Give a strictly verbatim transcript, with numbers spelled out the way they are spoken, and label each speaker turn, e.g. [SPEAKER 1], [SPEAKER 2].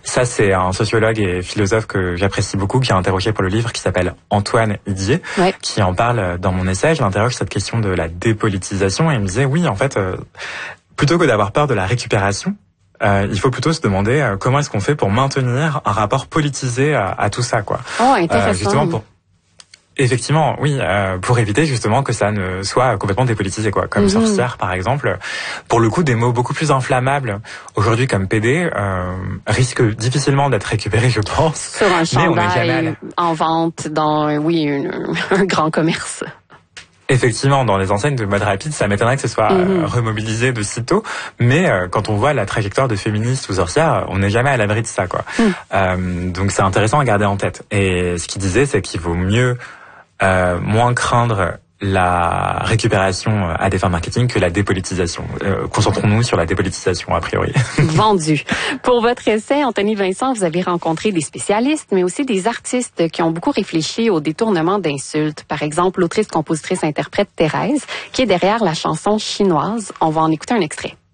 [SPEAKER 1] Ça, c'est un sociologue et philosophe que j'apprécie beaucoup, qui a interrogé pour le livre, qui s'appelle Antoine Hidier, ouais. qui en parle dans mon essai. Je l'interroge cette question de la dépolitisation et il me disait, oui, en fait, euh, plutôt que d'avoir peur de la récupération, Euh, il faut plutôt se demander euh, comment est-ce qu'on fait pour maintenir un rapport politisé à, à tout ça, quoi.
[SPEAKER 2] Oh, intéressant. Euh,
[SPEAKER 1] justement pour Effectivement, oui, euh, pour éviter justement que ça ne soit complètement dépolitisé, quoi. Comme mm-hmm. sorcière, par exemple. Pour le coup, des mots beaucoup plus inflammables aujourd'hui, comme P D, euh, risquent difficilement d'être récupérés, je pense.
[SPEAKER 2] Sur un chandail en vente dans, oui, une, un grand commerce.
[SPEAKER 1] Effectivement, dans les enseignes de mode rapide, ça m'étonnerait que ce soit mmh. remobilisé de sitôt, mais euh, quand on voit la trajectoire de féministes ou sorcières, on n'est jamais à l'abri de ça, quoi. Mmh. Euh, donc c'est intéressant à garder en tête. Et ce qu'il disait, c'est qu'il vaut mieux euh, moins craindre la récupération à des fins marketing que la dépolitisation. Euh, concentrons-nous sur la dépolitisation, a priori.
[SPEAKER 2] Vendu. Pour votre essai, Anthony Vincent, vous avez rencontré des spécialistes, mais aussi des artistes qui ont beaucoup réfléchi au détournement d'insultes. Par exemple, l'autrice, compositrice, interprète Thérèse, qui est derrière la chanson chinoise. On va en écouter un extrait.